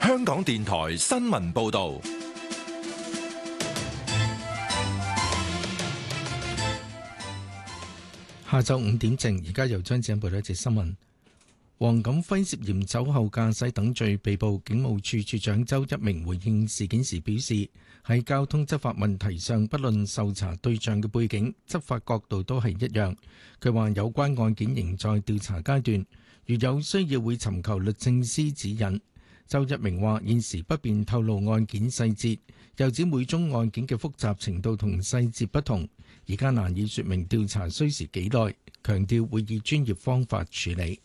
香港電台新聞報道。 下晝5點正，而家由張子欣報道一節新聞。黃錦輝涉嫌酒後駕駛等罪被捕，警務處處長周一鳴回應事件時表示，喺交通執法問題上，不論受查對象嘅背景、執法角度都係一樣。佢話有關案件仍在調查階段，如有需要會尋求律政司指引。周一鳴話現時不便透露案件細節，又指每宗案件嘅複雜程度同細節不同，而家難以說明調查需時幾耐，強調會以專業方法處理。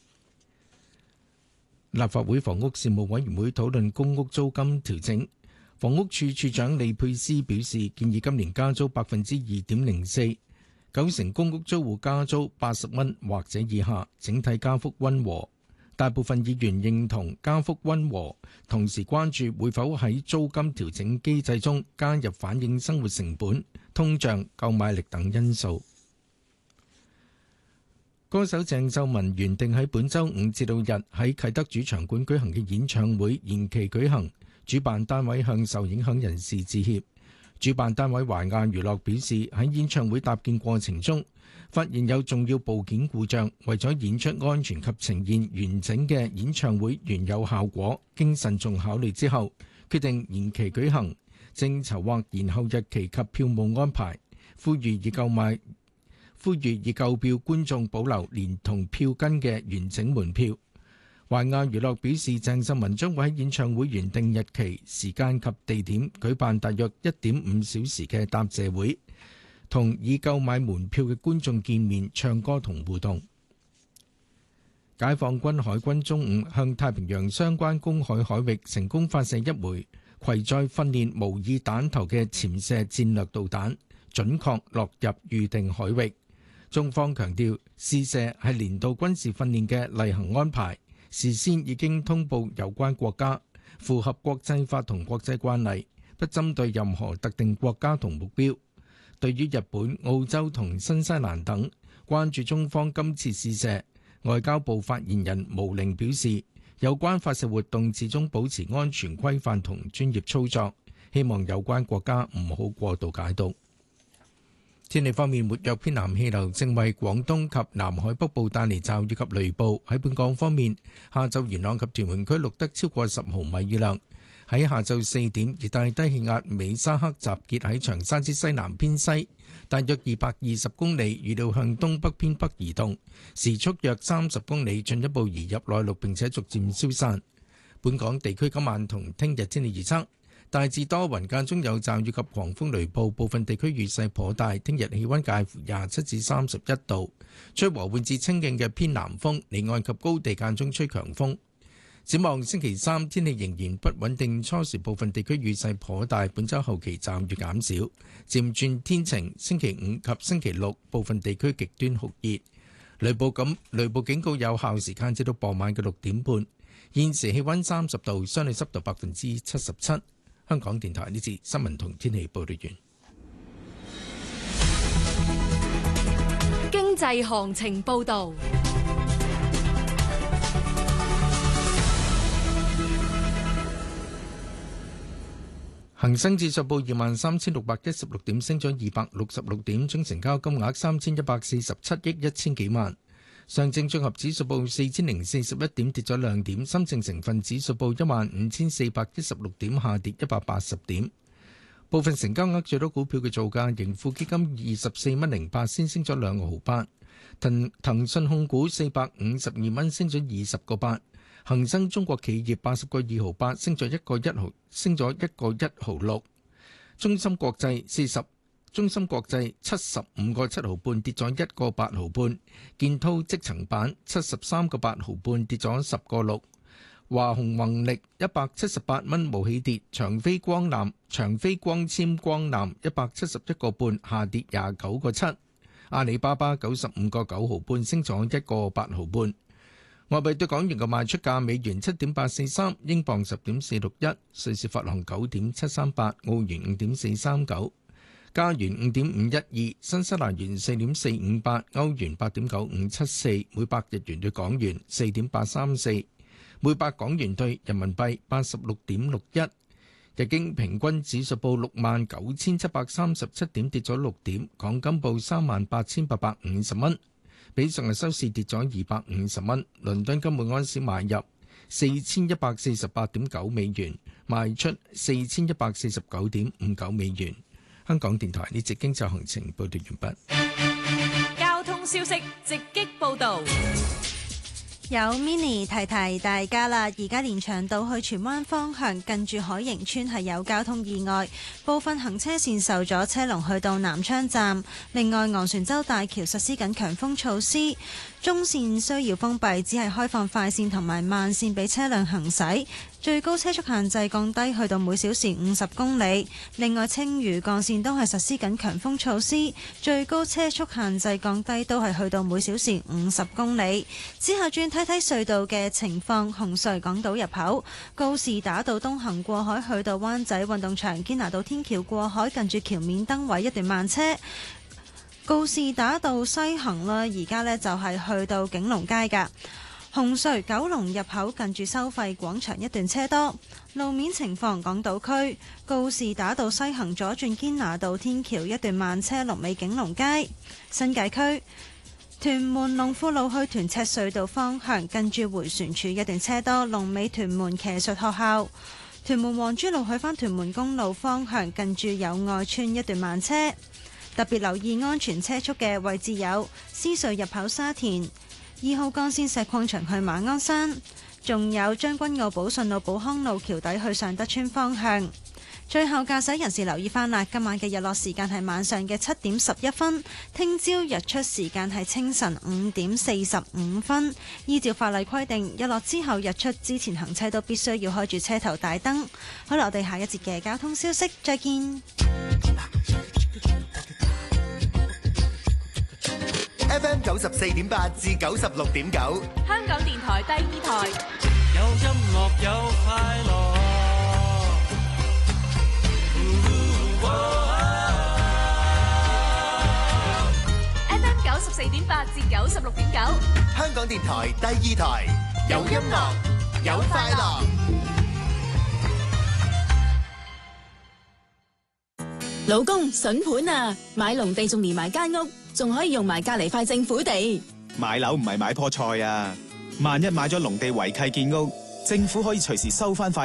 立法會房屋事務委員會討論公屋租金調整，房屋處處長李佩斯表示，建議今年加租2.04%， 90%公屋租戶加租80蚊或者以下，整體加幅溫和。大部分議員認同加幅溫和，同時關注會否喺租金調整機制中加入反映生活成本、通脹、購買力等因素。歌手鄭秀文原定喺本週5至6日喺啟德主場館舉行嘅演唱會延期舉行，主辦單位向受影響人士致歉。主辦單位華亞娛樂表示，喺演唱會搭建過程中發現有重要部件故障，為咗演出安全及呈現完整嘅演唱會原有效果，經慎重考慮之後，決定延期舉行，正籌劃延後日期及票務安排，呼籲已購票觀眾保留連同票根嘅完整門票。華亞娛樂表示，鄭秀文將會喺演唱會原定日期、時間及地點舉辦大約1.5小時嘅答謝會，同已購買門票嘅觀眾見面、唱歌同互動。解放軍海軍中午向太平洋相關公海海域成功發射一枚攜載訓練模擬彈頭嘅潛射戰略導彈，準確落入預定海域。中方強調，試射係年度軍事訓練嘅例行安排，事先已經通報有關國家，符合國際法同國際慣例，不針對任何特定國家同目標。對於日本、澳洲同新西蘭等關注中方今次試射，外交部發言人毛寧表示，有關發射活動始終保持安全規範同專業操作，希望有關國家唔好過度解讀。天氣方面，活躍偏南氣流正為廣東及南海北部帶嚟驟雨及雷暴。喺本港方面，下晝元朗及屯門區錄得超過10毫米雨量。喺下晝4點，熱帶低氣壓美沙克集結喺長沙之西南偏西，大約220公里，預料向東北偏北移動，時速約30公里，進一步移入內陸並且逐漸消散。本港地區今晚同聽日天氣預測，大致多雲，間中有驟雨及狂風雷暴，部分地區雨勢頗大。聽日氣溫介乎27至31度，吹和緩至清勁嘅偏南風，離岸及高地間中吹強風。展望星期三天氣仍然不穩定，初時部分地區雨勢頗大，本週後期驟雨減少，漸轉天晴。星期五及星期六部分地區極端酷熱，雷暴警告有效時間至到傍晚嘅6點半。現時氣溫30度，相對濕度77%。香港電台呢節新聞同天氣報道完。 經濟行情報道。 恒生指數報23,616點，升咗266點，總成交金額3,147億1000幾萬。上證綜合指數報4,041點，跌咗2點。深證成分指數報15,416點，下跌180點。部分成交額最多股票嘅造價，盈富基金24蚊08仙，升咗2毫8。騰訊控股452蚊，升咗20個8。恒生中國企業80個2毫8，升咗1個1毫6。中芯國際75個7毫半，跌咗1個8毫半。建滔積層板73個8毫半，跌咗10個6。華虹宏力178蚊冇起跌。長飛光纖光纜171個半，下跌29個7。阿里巴巴95個9毫半，升咗1個8毫半。外幣對港元嘅賣出價：美元7.843，英鎊10.461，瑞士法郎9.738，澳元5.439，加元5.512，新西蘭元4.458，歐元8.9574，每百日元對港元4.834， 每百港元兌人民幣86.61。日經平均指數報69,737點，跌咗6點。港金報38,850蚊，比上日收市跌咗250蚊。倫敦金每安士買入4148.9美元，賣出4149.59美元。香港電台呢節經濟行情報道完畢。 交通消息直擊報導。 有 Mini 提提大家啦，而家連翔道去荃灣方向近住海盈村係有交通意外，部分行車線受阻，車龍去到南昌站。另外，昂船洲大橋實施緊強風措施，中線需要封閉，只係開放快線同埋慢線俾車輛行駛。最高車速限制降低去到每小時50公里。另外，青嶼幹線都係實施緊強風措施，最高車速限制降低都係去到每小時50公里。之後轉睇睇隧道嘅情況，紅隧港島入口告士打道東行過海去到灣仔運動場，堅拿道天橋過海近住橋面燈位一段慢車。告士打道西行啦，而家呢就係去到景隆街㗎。紅隧九龍入口近住收費廣場一段車多。路面情況，港島區告士打道西行左轉堅拿道天橋一段慢車，龍尾景隆街。新界區屯門龍富路去屯赤隧道方向近住迴旋處一段車多，龍尾屯門騎術學校。屯門皇珠路去返屯門公路方向近住友愛邨一段慢車。特別留意安全車速嘅位置有獅隧入口沙田2號幹線石礦場去馬鞍山，仲有將軍澳寶順路寶康路橋底去尚德村方向。最後，駕駛人士留意翻啦，今晚嘅日落時間係晚上嘅7點11分，聽朝日出時間係清晨5點45分。依照法例規定，日落之後日出之前行車都必須要開住車頭大燈。好啦，我哋下一節嘅交通消息再見。 FM 94.8至96.9， 香港電台第2台， 有音樂有快樂。 FM 94.8至96.9， 香港電台第2台，有音樂有快樂。 老公筍盤啊，買農地仲連埋間屋，仲可以用埋隔離塊政府地。 買樓唔係買棵菜啊，萬一買咗農地違契建屋，政府可以隨時收翻塊